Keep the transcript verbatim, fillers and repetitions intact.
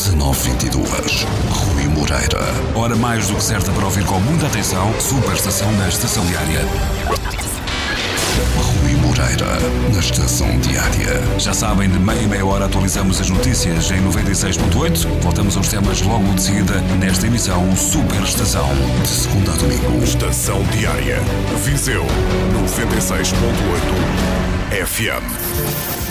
dezanove vinte e dois. Rui Moreira. Hora mais do que certa para ouvir com muita atenção. Super estação da Estação Diária. Rui Moreira, na Estação Diária. Já sabem, de meia e meia hora atualizamos as notícias em noventa e seis ponto oito. Voltamos aos temas logo de seguida nesta emissão Super Estação. De segunda a domingo. Estação Diária. Viseu noventa e seis ponto oito F M.